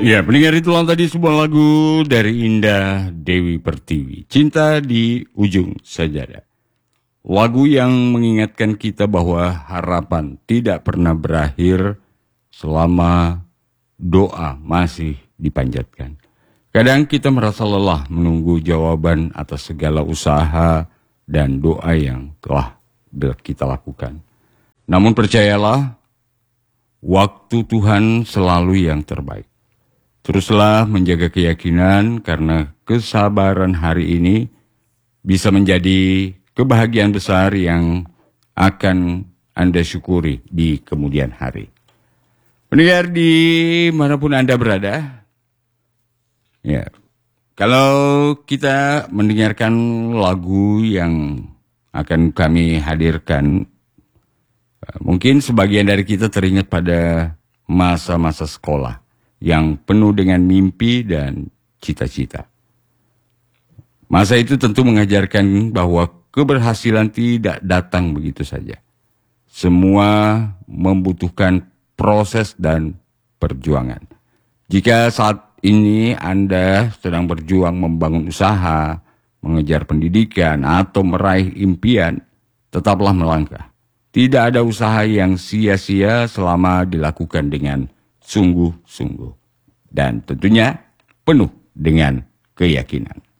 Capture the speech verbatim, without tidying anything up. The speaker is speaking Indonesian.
Ya, pendengar, itulah tadi sebuah lagu dari Indah Dewi Pertiwi, Cinta di Ujung Sajadah. Lagu yang mengingatkan kita bahwa harapan tidak pernah berakhir selama doa masih dipanjatkan. Kadang kita merasa lelah menunggu jawaban atas segala usaha dan doa yang telah kita lakukan. Namun percayalah, waktu Tuhan selalu yang terbaik. Teruslah menjaga keyakinan karena kesabaran hari ini bisa menjadi kebahagiaan besar yang akan Anda syukuri di kemudian hari. Pendengar dimanapun Anda berada, ya, kalau kita mendengarkan lagu yang akan kami hadirkan, mungkin sebagian dari kita teringat pada masa-masa sekolah yang penuh dengan mimpi dan cita-cita. Masa itu tentu mengajarkan bahwa keberhasilan tidak datang begitu saja. Semua membutuhkan proses dan perjuangan. Jika saat ini Anda sedang berjuang membangun usaha, mengejar pendidikan, atau meraih impian, tetaplah melangkah. Tidak ada usaha yang sia-sia selama dilakukan dengan sungguh-sungguh. Dan tentunya penuh dengan keyakinan.